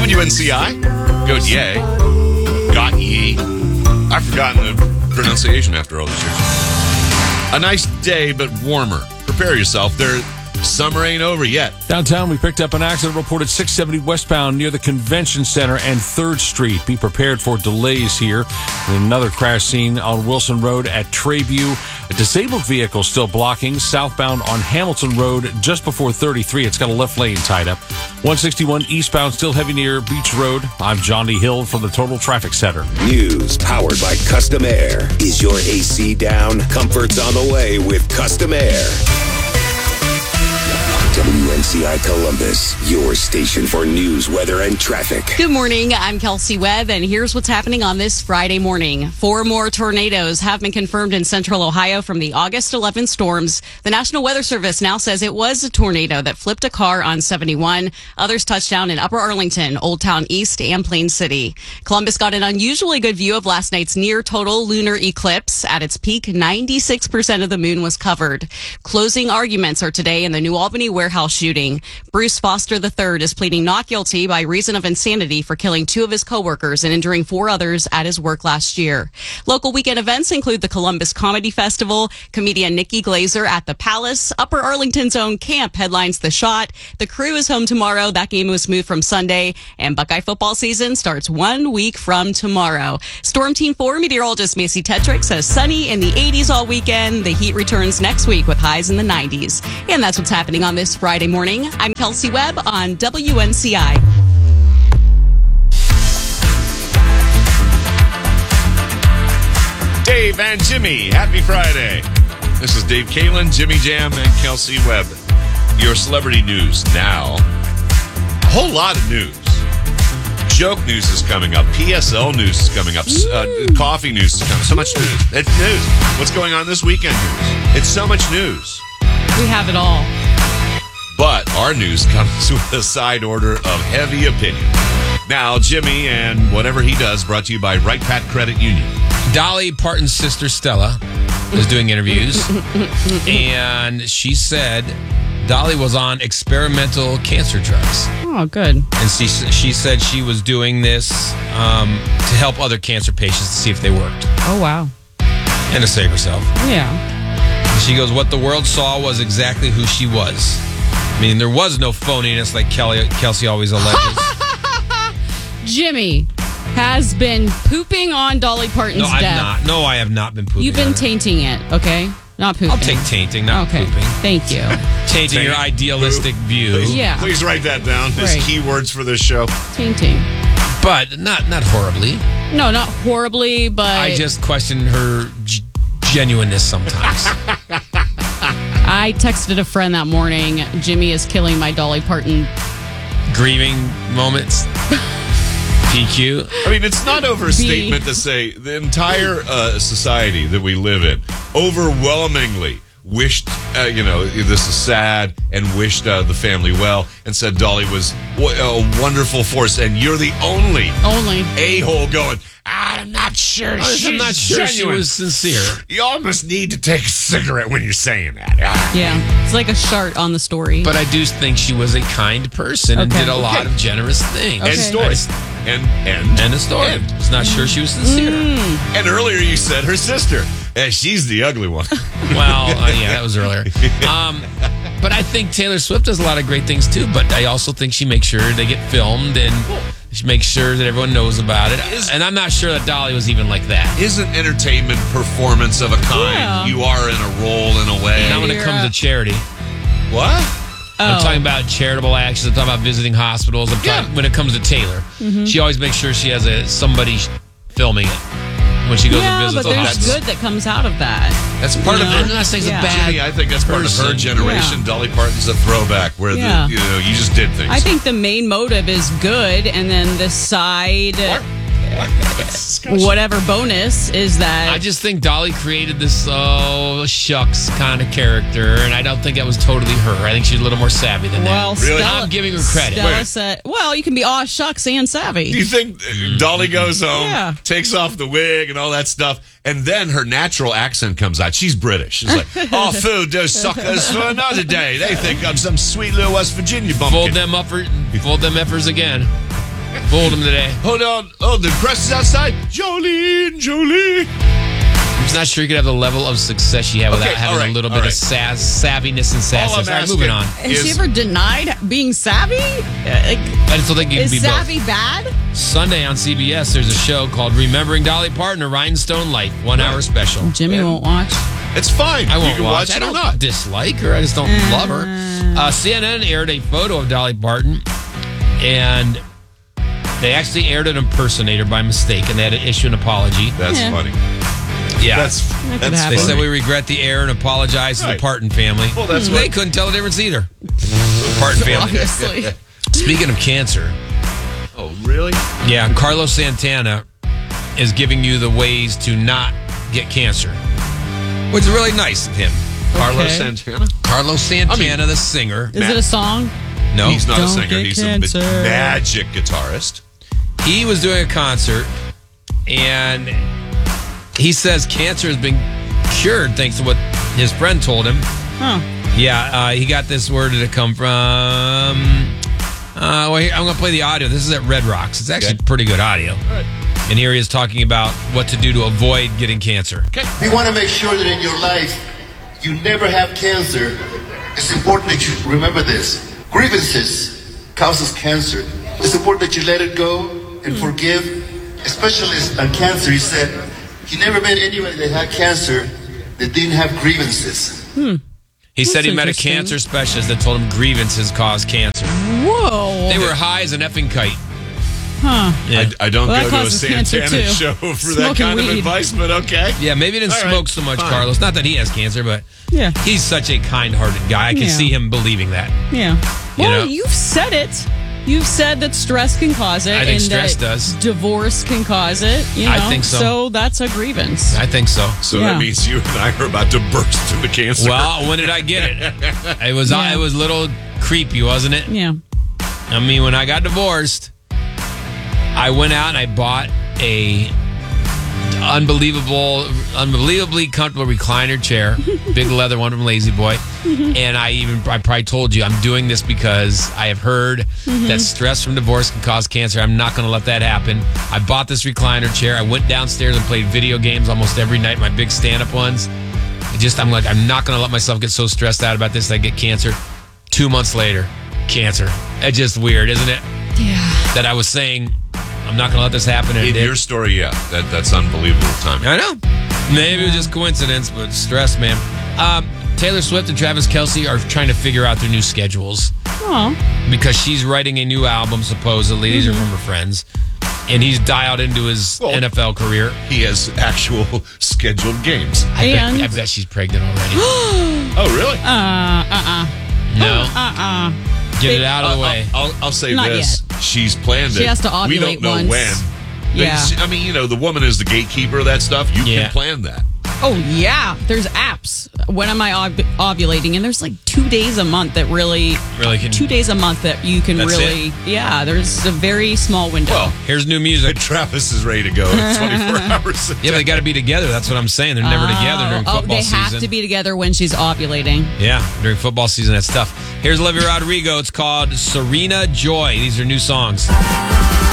WNCI, Gautier, got ye. I've forgotten the pronunciation after all these years. A nice day, but warmer. Prepare yourself. Summer ain't over yet. Downtown, we picked up an accident reported 670 westbound near the Convention Center and 3rd Street. Be prepared for delays here. Another crash scene on Wilson Road at Trayview. A disabled vehicle still blocking southbound on Hamilton Road just before 33. It's got a left lane tied up. 161 eastbound still heavy near Beach Road. I'm Johnny Hill from the Total Traffic Center. News powered by Custom Air. Is your AC down? Comfort's on the way with Custom Air. WNCI Columbus, your station for news, weather, and traffic. Good morning. I'm Kelsey Webb, and here's what's happening on this Friday morning. 4 more tornadoes have been confirmed in central Ohio from the August 11 storms. The National Weather Service now says it was a tornado that flipped a car on 71. Others touched down in Upper Arlington, Old Town East, and Plain City. Columbus got an unusually good view of last night's near total lunar eclipse. At its peak, 96% of the moon was covered. Closing arguments are today in the New Albany warehouse shooting. Bruce Foster III is pleading not guilty by reason of insanity for killing 2 of his coworkers and injuring 4 others at his work last year. Local weekend events include the Columbus Comedy Festival, comedian Nikki Glazer at the Palace, Upper Arlington's own Camp headlines The Shot. The Crew is home tomorrow. That game was moved from Sunday, and Buckeye football season starts 1 week from tomorrow. Storm Team 4 meteorologist Macy Tetrick says sunny in the 80s all weekend. The heat returns next week with highs in the 90s. And that's what's happening on this Friday morning. I'm Kelsey Webb on WNCI. Dave and Jimmy, happy Friday. This is Dave Kalin, Jimmy Jam, and Kelsey Webb. Your celebrity news now. A whole lot of news. Joke news is coming up. PSL news is coming up. Coffee news is coming. So much news. It's news. What's going on this weekend news? It's so much news. We have it all. But our news comes with a side order of heavy opinion. Now, Jimmy and whatever he does, brought to you by Wright Pat Credit Union. Dolly Parton's sister, Stella, is doing interviews. And she said Dolly was on experimental cancer drugs. Oh, good. And she said she was doing this to help other cancer patients to see if they worked. Oh, wow. And to save herself. Yeah. She goes, what the world saw was exactly who she was. I mean, there was no phoniness like Kelsey always alleges. Jimmy has been pooping on Dolly Parton's death. No, I have not been pooping. You've been tainting it, okay? Not pooping. I'll take tainting, not pooping. Thank you. Tainting your idealistic view. Yeah. Please write that down as Right. keywords for this show. Tainting. But not horribly. No, not horribly, but I just question her genuineness sometimes. I texted a friend that morning, Jimmy is killing my Dolly Parton. Grieving moments. PQ. I mean, it's not overstatement to say the entire society that we live in overwhelmingly wished, this is sad, and wished the family well, and said Dolly was a wonderful force, and you're the only a-hole going, I'm not sure I'm not sure she was sincere. You almost need to take a cigarette when you're saying that. Yeah, it's like a shart on the story. But I do think she was a kind person and did a lot of generous things. End story. End of story. Just not sure she was sincere. And earlier you said her sister. She's the ugly one. Well, yeah, that was earlier. But I think Taylor Swift does a lot of great things too. But I also think she makes sure they get filmed and she makes sure that everyone knows about it. And I'm not sure that Dolly was even like that. Isn't entertainment performance of a kind? Yeah. You are in a role in a way. Not when it comes to charity. What? I'm talking about charitable actions. I'm talking about visiting hospitals. When it comes to Taylor, she always makes sure she has somebody filming it when she goes and visits but the there's hospital. good that comes out of that. That's part of I'm her. not saying it's a Yeah. bad Jimmy, I think that's part of her generation. Yeah. Dolly Parton's a throwback where you just did things. I think the main motive is good, and then the side, whatever bonus is that. I just think Dolly created this shucks kind of character, and I don't think that was totally her. I think she's a little more savvy than well, that. Really? Stella, I'm giving her credit. Stella said, well, you can be shucks and savvy. Do you think Dolly goes home, Yeah. takes off the wig and all that stuff, and then her natural accent comes out? She's British. She's like, oh, food those suckers for another day. They think I'm some sweet little West Virginia bumpkin. Fold them uppers again. Fooled him today. Hold on. Oh, the press is outside. Jolie. I'm just not sure you could have the level of success she had without Okay, having all right, a little all bit right. of savviness and All I'm sassness. All right, asking moving on. Has she is- ever denied being savvy? I still think you can Is be both. savvy bad? Sunday on CBS, there's a show called Remembering Dolly Parton, a Rhinestone Life, 1 hour special. Jimmy won't watch. It's fine. I won't you can watch. watch I it or don't not. dislike her. I just don't love her. CNN aired a photo of Dolly Parton, and they actually aired an impersonator by mistake, and they had to issue an apology. That's Yeah. funny. Yeah. That's happen. They funny. said we regret the error and apologize to Right. the Parton family. Well, that's they what- couldn't tell the difference either. Parton family. Obviously. Speaking of cancer, Oh, really? yeah, Carlos Santana is giving you the ways to not get cancer, which is really nice of him. Carlos Okay. Santana? Carlos Santana, the singer. Is it a song? No, He's not a Don't singer. get He's cancer. a magic guitarist. he was doing a concert, and he says cancer has been cured thanks to what his friend told him. Huh. Yeah, he got this. Where did it come from? Well, here, I'm going to play the audio. This is at Red Rocks. It's actually Okay. pretty good audio. Right. And here he is talking about what to do to avoid getting cancer. We want to make sure that in your life you never have cancer. It's important that you remember this. Grievances causes cancer. It's important that you let it go and forgive. Especially on cancer, he said he never met anybody that had cancer that didn't have grievances. He said he That's met a interesting. cancer specialist that told him grievances cause cancer. Whoa. They were high as an effing kite. Huh. Yeah, I don't Well, that go to a causes cancer, Santana too. show for that Smoking kind of weed. advice, but okay. yeah, maybe he didn't All right, smoke so much, fine. Carlos. Not that he has cancer, but Yeah. he's such a kind-hearted guy. I can Yeah. see him believing that. Yeah. Well, know? you've said it. You've said that stress can cause it. I think and stress that does. Divorce can cause it. You know? I think so. So that's a grievance. I think so. So Yeah. that means you and I are about to burst into cancer. Well, when did I get it? It was Yeah. it was a little creepy, wasn't it? Yeah. I mean, when I got divorced, I went out and I bought a unbelievably comfortable recliner chair, big leather one from Lazy Boy. And I probably told you I'm doing this because I have heard that stress from divorce can cause cancer. I'm not going to let that happen. I bought this recliner chair. I went downstairs and played video games almost every night, my big stand-up ones. I'm like, I'm not going to let myself get so stressed out about this that I get cancer. 2 months later, cancer. It's just weird, isn't it? Yeah. That I was saying, I'm not going to let this happen. And in it did. your story, yeah, that's unbelievable timing. I know. Maybe it was just coincidence, but stress, man. Taylor Swift and Travis Kelce are trying to figure out their new schedules Oh. because she's writing a new album, supposedly. These are from her friends. And he's dialed into his Well- NFL career. He has actual scheduled games. And I bet she's pregnant already. Oh, really? No. Get it out of the way. I'll say Not this: she's planned She it. has to We don't ovulate know once. when. Yeah. I mean, you know, the woman is the gatekeeper of that stuff. You Yeah. can plan that. Oh, yeah. There's apps. When am I ovulating? And there's like 2 days a month that really can. 2 days a month that you can That's really. Yeah, there's a very small window. Well, Here's new music. Travis is ready to go in 24 hours. Yeah, but they got to be together. That's what I'm saying. They're never together during football they season. have to be together when she's ovulating. Yeah, during football season, that's tough. Here's Olivia Rodrigo. It's called Serena Joy. These are new songs.